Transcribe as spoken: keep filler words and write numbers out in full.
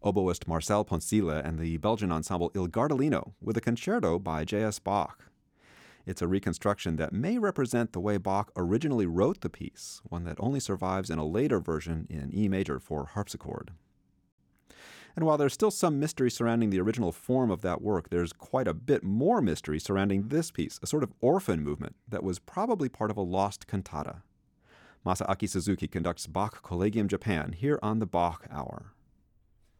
oboist Marcel Poncile and the Belgian ensemble Il Gardellino with a concerto by J S. Bach. It's a reconstruction that may represent the way Bach originally wrote the piece, one that only survives in a later version in E major for harpsichord. And while there's still some mystery surrounding the original form of that work, there's quite a bit more mystery surrounding this piece, a sort of orphan movement that was probably part of a lost cantata. Masaaki Suzuki conducts Bach Collegium Japan here on the Bach Hour.